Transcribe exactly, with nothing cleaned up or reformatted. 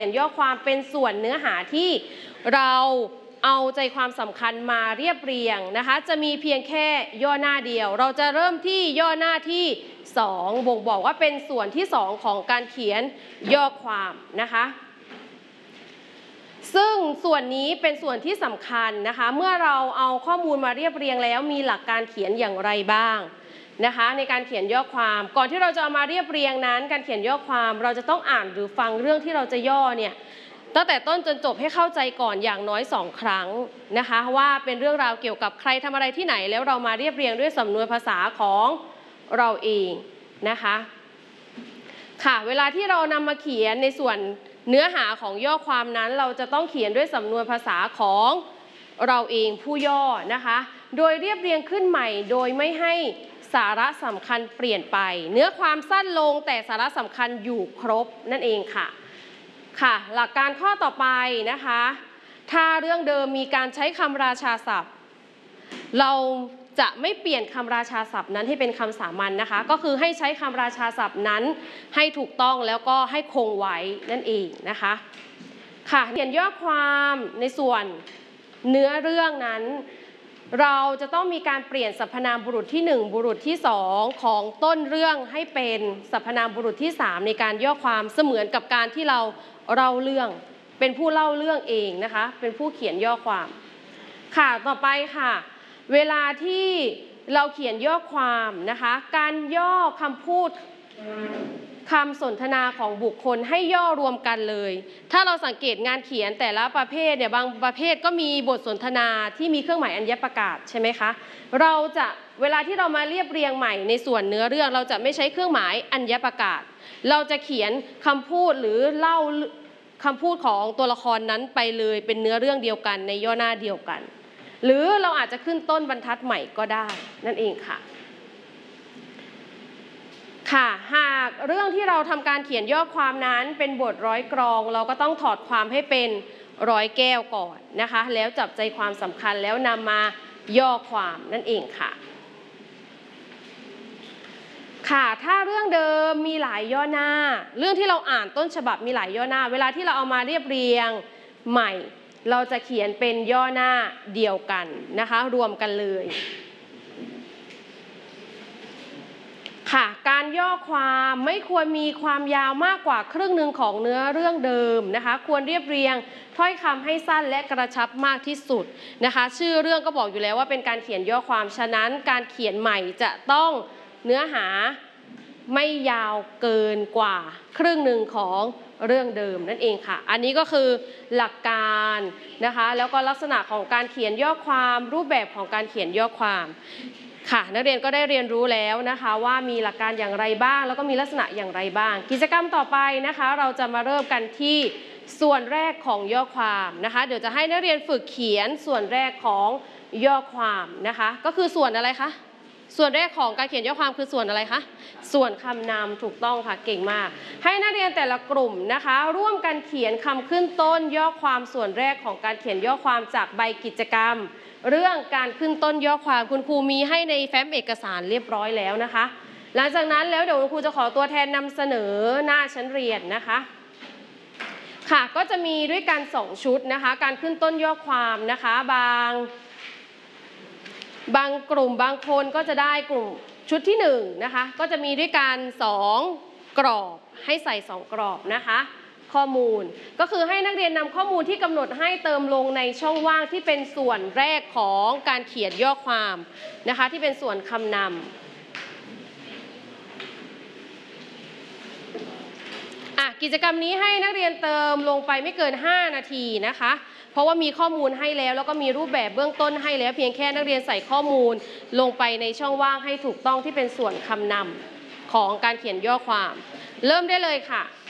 ขียนย่อความเป็นส่วนเนื้อหาที่เราเอาใจความสำคัญมาเรียบเรียงนะคะจะมีเพียงแค่ย่อหน้าเดียวเราจะเริ่มที่ย่อหน้าที่สองบ่งบอกว่าเป็นส่วนที่สองของการเขียนย่อความนะคะซึ่งส่วนนี้เป็นส่วนที่สำคัญนะคะเมื่อเราเอาข้อมูลมาเรียบเรียงแล้วมีหลักการเขียนอย่างไรบ้างนะคะในการเขียนย่อความก่อนที่เราจะเอามาเรียบเรียงนั้นการเขียนย่อความเราจะต้องอ่านหรือฟังเรื่องที่เราจะย่อเนี่ยตั้งแต่ต้นจนจบให้เข้าใจก่อนอย่างน้อยสองครั้งนะคะว่าเป็นเรื่องราวเกี่ยวกับใครทำอะไรที่ไหนแล้วเรามาเรียบเรียงด้วยสำนวนภาษาของเราเองนะคะค่ะเวลาที่เรานำมาเขียนในส่วนเนื้อหาของย่อความนั้นเราจะต้องเขียนด้วยสำนวนภาษาของเราเองผู้ย่อนะคะโดยเรียบเรียงขึ้นใหม่โดยไม่ให้สาระสำคัญเปลี่ยนไปเนื้อความสั้นลงแต่สาระสำคัญอยู่ครบนั่นเองค่ะค่ะหลักการข้อต่อไปนะคะถ้าเรื่องเดิมมีการใช้คำราชาศัพท์เราจะไม่เปลี่ยนคำราชาศัพท์นั้นให้เป็นคำสามัญนะคะก็คือให้ใช้คำราชาศัพท์นั้นให้ถูกต้องแล้วก็ให้คงไว้นั่นเองนะคะค่ะเขียนย่อความในส่วนเนื้อเรื่องนั้นเราจะต้องมีการเปลี่ยนสรรพนามบุรุษที่หนึ่งบุรุษที่สองของต้นเรื่องให้เป็นสรรพนามบุรุษที่สามในการย่อความเสมือนกับการที่เราเล่าเรื่องเป็นผู้เล่าเรื่องเองนะคะเป็นผู้เขียนย่อความค่ะต่อไปค่ะเวลาที่เราเขียนย่อความนะคะการย่อคำพูดคำสนทนาของบุคคลให้ย่อรวมกันเลยถ้าเราสังเกตงานเขียนแต่ละประเภทเนี่ยบางประเภทก็มีบทสนทนาที่มีเครื่องหมายอัญญประกาศใช่ไหมคะเราจะเวลาที่เรามาเรียบเรียงใหม่ในส่วนเนื้อเรื่องเราจะไม่ใช้เครื่องหมายอัญญประกาศเราจะเขียนคำพูดหรือเล่าคำพูดของตัวละครนั้นไปเลยเป็นเนื้อเรื่องเดียวกันในย่อหน้าเดียวกันหรือเราอาจจะขึ้นต้นบรรทัดใหม่ก็ได้นั่นเองค่ะค่ะหากเรื่องที่เราทำการเขียนย่อความนั้นเป็นบทร้อยกรองเราก็ต้องถอดความให้เป็นร้อยแก้วก่อนนะคะแล้วจับใจความสำคัญแล้วนำมาย่อความนั่นเองค่ะค่ะถ้าเรื่องเดิมมีหลายย่อหน้าเรื่องที่เราอ่านต้นฉบับมีหลายย่อหน้าเวลาที่เราเอามาเรียบเรียงใหม่เราจะเขียนเป็นย่อหน้าเดียวกันนะคะรวมกันเลยค่ะการย่อความไม่ควรมีความยาวมากกว่าครึ่งหนึ่งของเนื้อเรื่องเดิมนะคะควรเรียบเรียงถ้อยคำให้สั้นและกระชับมากที่สุดนะคะชื่อเรื่องก็บอกอยู่แล้วว่าเป็นการเขียนย่อความฉะนั้นการเขียนใหม่จะต้องเนื้อหาไม่ยาวเกินกว่าครึ่งหนึ่งของเรื่องเดิมนั่นเองค่ะอันนี้ก็คือหลักการนะคะแล้วก็ลักษณะของการเขียนย่อความรูปแบบของการเขียนย่อความค่ะนักเรียนก็ได้เรียนรู้แล้วนะคะว่ามีหลักการอย่างไรบ้างแล้วก็มีลักษณะอย่างไรบ้างกิจกรรมต่อไปนะคะเราจะมาเริ่มกันที่ส่วนแรกของย่อความนะคะเดี๋ยวจะให้นักเรียนฝึกเขียนส่วนแรกของย่อความนะคะก็คือส่วนอะไรคะส่วนแรกของการเขียนย่อความคือส่วนอะไรคะส่วนคำนามถูกต้องค่ะเก่งมากให้นักเรียนแต่ละกลุ่มนะคะร่วมกันเขียนคำขึ้นต้นย่อความส่วนแรกของการเขียนย่อความจากใบกิจกรรมเรื่องการขึ้นต้นย่อความคุณครูมีให้ในแฟ้มเอกสารเรียบร้อยแล้วนะคะหลังจากนั้นแล้วเดี๋ยวคุณครูจะขอตัวแทนนำเสนอหน้าชั้นเรียนนะคะค่ะก็จะมีด้วยกันสองชุดนะคะการขึ้นต้นย่อความนะคะบางบางกลุ่มบางคนก็จะได้กลุ่มชุดที่หนึ่งนะคะก็จะมีด้วยกันสองกรอบให้ใส่สองกรอบนะคะข้อมูลก็คือให้นักเรียนนำข้อมูลที่กำหนดให้เติมลงในช่องว่างที่เป็นส่วนแรกของการเขียนย่อความนะคะที่เป็นส่วนคำนำอ่ะกิจกรรมนี้ให้นักเรียนเติมลงไปไม่เกินห้านาทีนะคะเพราะว่ามีข้อมูลให้แล้วแล้วก็มีรูปแบบเบื้องต้นให้แล้วเพียงแค่นักเรียนใส่ข้อมูลลงไปในช่องว่างให้ถูกต้องที่เป็นส่วนคำนำของการเขียนย่อความเริ่มได้เลยค่ะ